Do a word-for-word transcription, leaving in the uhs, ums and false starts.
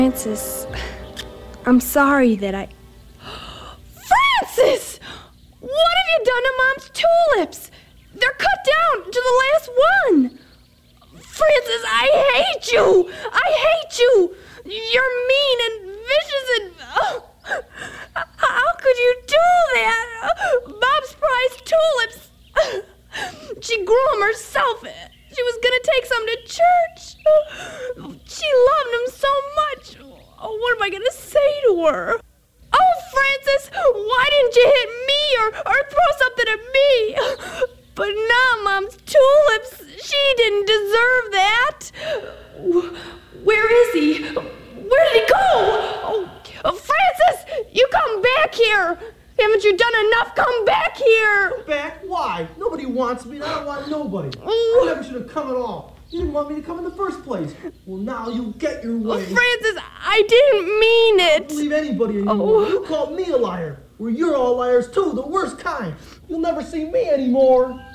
Francis, I'm sorry that I... Francis! What have you done to Mom's tulips? They're cut down to the last one. Francis, I hate you! I hate you! You're mean and vicious and... Oh, how could you do that? Mom's prized tulips. She grew them herself. She was going to take some to church. She loved them so much. Oh, what am I going to say to her? Oh, Francis, why didn't you hit me or, or throw something at me? But now Mom's tulips, she didn't deserve that. Where is he? Where did he go? Oh, Francis, you come back here. Haven't you done enough? Come back here. Come back? Why? Nobody wants me and I don't want nobody. I never should have come at all. You didn't want me to come in the first place. Well, now you'll get your way. Francis, I didn't mean it. I don't believe anybody anymore. Oh. You called me a liar. Well, you're all liars too, the worst kind. You'll never see me anymore.